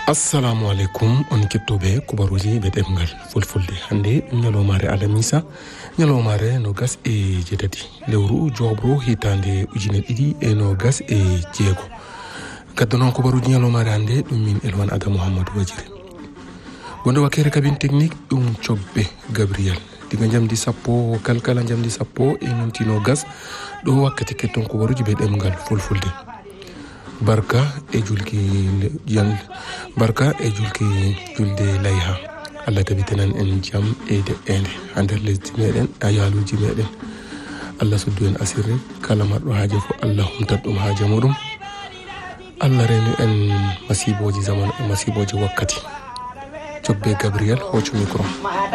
assalamu alaikum on kettobe kubaruji be demgal fulfulde hande nyalomare alamisa nyalomare no gas e jedati lewru jobro hitande ujine didi e no gas e jego kaddonon kubaruji nyalomare hande dum min elwan aga muhammad wajiri gondo wakere kabin technique dum chobbe gabriel diga jamdi sappo kalkala jamdi sappo e mintino gas do wakati ketton kubaruji be demgal fulfulde barka e julki julde layha Allah tabitanan en jam e de ende ander lesdi meden ayaluji meden Allah suddu en asirre kala mardo haaje fu Allah humtadum haaje modum Allah renu en masiboji zaman masiboji wakkati Jobbe Gabriel hocho micro